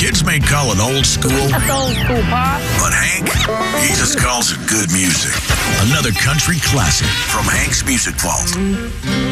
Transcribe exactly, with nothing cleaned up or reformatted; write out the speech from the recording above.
Kids may call it old school, That's old school pop. but Hank, he just calls it good music. Another country classic from Hank's Music Vault.